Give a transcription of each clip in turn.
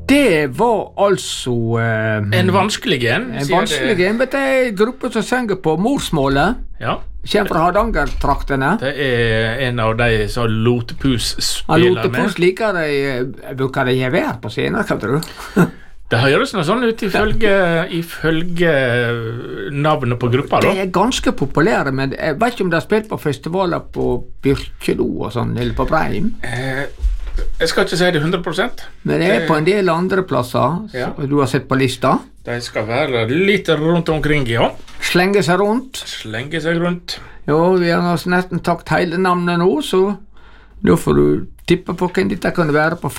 Det var altså En vanskelig en. En vanskelig en, vet du, en gruppe som synger på morsmålet. Ja. Kjem fra Hardanger-traktene. Det en av de som Lotepus spiller med. Lotepus liker bruker de gevær på scenen, hva tror du? Det høres noe sånn ut ifølge navnet på gruppa, da. Det ganske populære, men jeg vet ikke om de har spilt på festivaler på Byrkjelo og sånn, eller på Breim. Jeg skal ikke si det 100%. Men det på en del andre plasser, ja. Du har sett på lista. De skal være litt rundt omkring, ja. Slenge seg rundt. Slenge seg rundt. Jo, vi har nesten takt hele navnet nå, så da får du tippe på hvem dette kan være på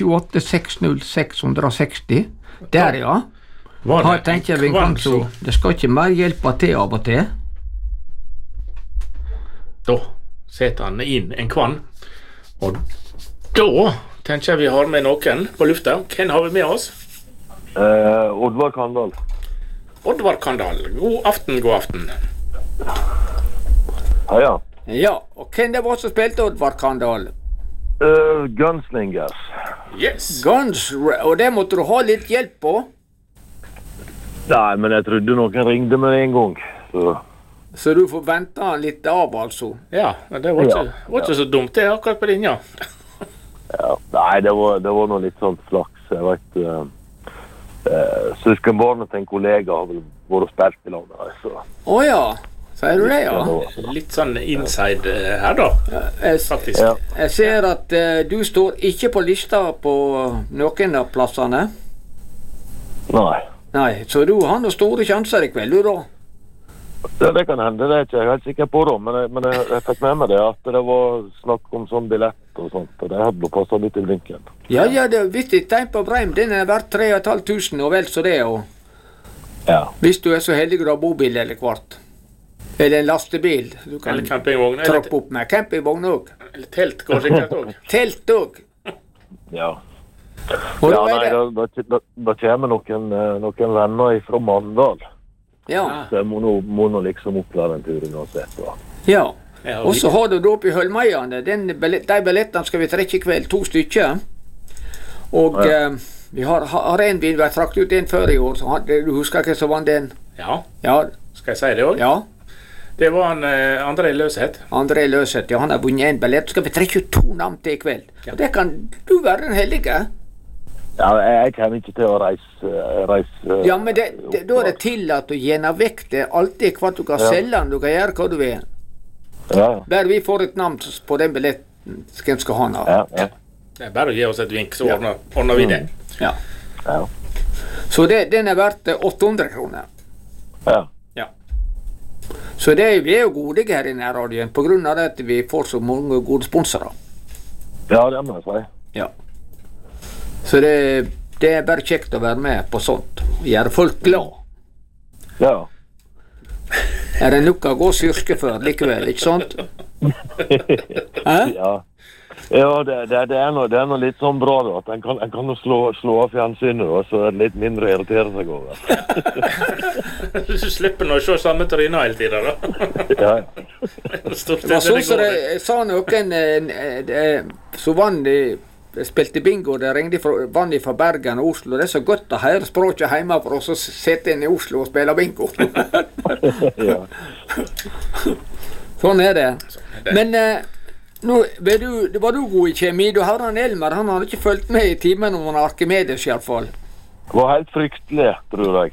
578-60-660. Der, ja. Her tenker vi kanskje, det skal ikke mer hjelpe til av og til. Da setter han inn en kvann, og da tenker jeg vi har med noen på lufta. Hvem har vi med oss? Oddvar Kandal. Oddvar Kandal. God aften, god aften. Ja. Ja, og hvem det var som spilte Oddvar Kandal? Gunslingers. Yes. Guns, og det måtte du ha litt hjelp på? Nei, men jeg trodde noen ringde med en gang. Så du får vente litt av, altså? Ja, men det var ikke så dumt det akkurat på linja. Ja, nei, det var noe litt sånn flaks. Jeg vet, søskenbarnet til en kollega har vel vært spilt i landet. Åja, sier du det, ja? Litt sånn inside her da, faktisk. Ja. Jeg ser at du står ikke på lista på noen av plassene. Nei, så du har noen store sjanser i kveld, du da? Ja, det kan hende, det ikke jeg helt sikker på da, men jeg fikk med meg det at det var snakk om sånn billett og sånt, og det hadde passet litt i blinken. Ja, det er visst et tegn på Breim, den er verdt 3.500 og vel så det, og hvis du er så heldig å ha bobil eller kvart, eller en lastebil, du kan trappe opp med campingvogn også. Eller telt går sikkert også. Telt også. Ja. Og ja, nei, da kommer noen venner fra Mandal. Ja. Så jeg må nå liksom opplære en tur uansett. Ja, og så har du da oppe i Hølmeierne, de billettene skal vi trekke i kveld, 2 stykker. Og vi har en bil, vi har trakt ut en før i år, så du husker ikke så vant den? Ja, skal jeg si det også? Ja. Det var André Løseth. André Løseth, ja, han har vunnet en billett, så skal vi trekke ut 2 navn til i kveld. Og det kan du være den heldige. Ja, jeg kommer ikke til å reise. Ja, men da er det tillatt å gjerne vekk det alltid hva du kan selge den, du kan gjøre hva du vil. Ja. Bare vi får et navn på den billetten, hvem skal ha den av. Ja. Det er bare å gi oss et vink, så ordner vi det. Ja. Så den er verdt 800 kroner. Ja. Så vi er jo gode her i nærradioen, på grunn av at vi får så mange gode sponsorer. Ja, det må jeg si. Ja. Så det er bare kjekt å være med på sånt. Gjøre folk glad. Ja. Er det nok å gå styrke for likevel, ikke sant? Ja, det er noe litt sånn bra da, at en kan slå av fjernsynet, og så er det litt mindre irriterende seg over. Du slipper nå å se samme trynet hele tiden da. Det var sånn som jeg sa noen så vann spilte bingo, det ringte vann fra Bergen og Oslo. Det er så godt å høre språket hjemme for oss å sette inn i Oslo og spille bingo. Sånn er det. Men nå var du god i kjemi. Du har han Elmer, han har ikke fulgt med i timen om han Arkimedes i alle fall. Det var helt fryktelig, tror jeg.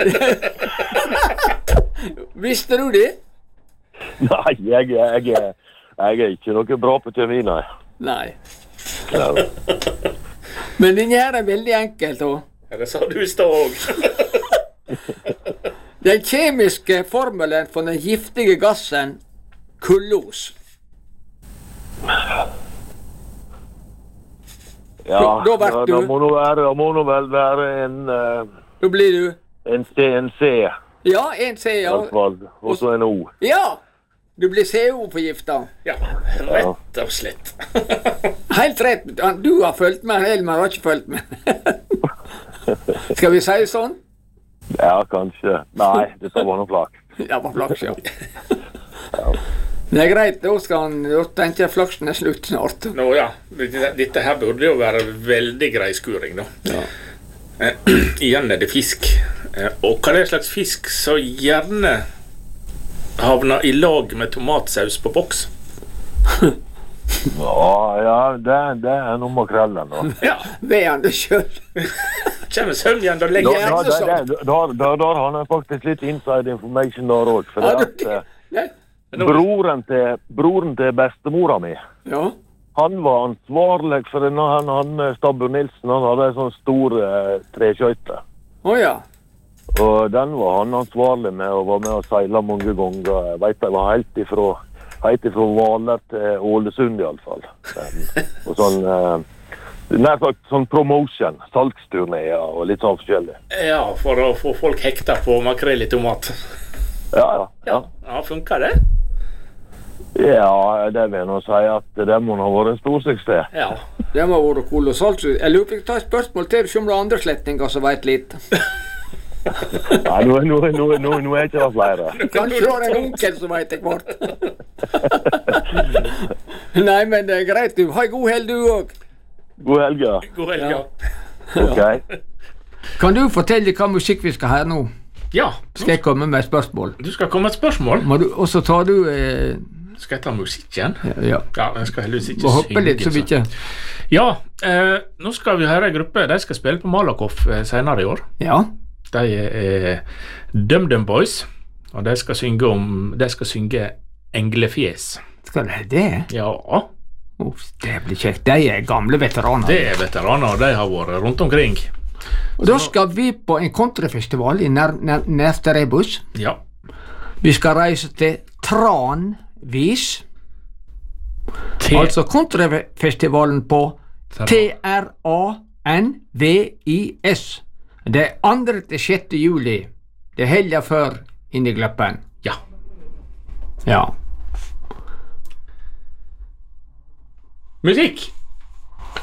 Visste du det? Nei, jeg er ikke noe bra på kjemi, nei. Nei. Ja. Men den her er veldig enkelt også. Ja, det sa du i stad også. Den kjemiske formelen for den giftige gassen kullos. Ja, da må nå vel være en da blir du? En C. Ja, en C, ja. Og så en O. Ja, du blir CO-forgifta. Ja, rett og slett. Helt rett. Du har følt med, Elmer har ikke følt med. Skal vi si sånn? Ja, kanskje. Nei, det var noe flaks. Ja, var flaks, ja. Det er greit, da tenker jeg flaksen er slutt snart. Nå ja, dette her burde jo være veldig grei skuring da. Ja. Igjen det fisk. Og hva det slags fisk så gjerne havner I lag med tomatsaus på boks? Ja, det noe makrellen da. Ja. Ved han det selv. Kjenner søvnjen da legger Da har han faktisk litt inside information der også. For broren til bestemora mi, Ja. han var ansvarlig for han Stabber Nilsen, han hadde en sånn stor trekjøyte. Ja. Og den var han ansvarlig med, og var med å seile mange ganger. Jeg vet det var helt ifra Hvaler til Ålesund I alle fall. Og sånn, nær sagt sånn promotion, salgsturnéer og litt sånn forskjellig. Ja, for å få folk hekta på makrell I tomat. Ja. Ja, funker det? Ja, det vil jeg nå si at det må ha vært en stor suksess. Ja. Det må ha vært kolossalt. Jeg lurer på å ta et spørsmål til, se om det andre slettninger som vet litt. Ja, nå ikke det flere. Kanskje du har en onkel som vet det kvart. Nei, men det greit. Du har en god helg, du også. God helg, ja. God helg, ja. Ok. Kan du fortelle hva musikk vi skal høre nå? Ja. Skal jeg komme med et spørsmål? Du skal komme med et spørsmål? Og så tar du... Skal jeg ta musikken? Ja. Ja, jeg skal heldigvis ikke synge. Hoppe litt, så vi ikke... Ja, nå skal vi høre en gruppe. De skal spille på Malakoff senere I år. Ja. De DumDum Boys, og de skal synge Englefjes. Skal de det? Ja. Det blir kjekt. De gamle veteraner. Det veteraner, og de har vært rundt omkring. Og da skal vi på en kontrafestival I nærmeste Rebus. Ja. Vi skal reise til Tranvis. Altså kontrafestivalen på TRANVIS. Det 2. til 6. juli. Det helga før inn I Gleppen. Ja. Ja. Musikk!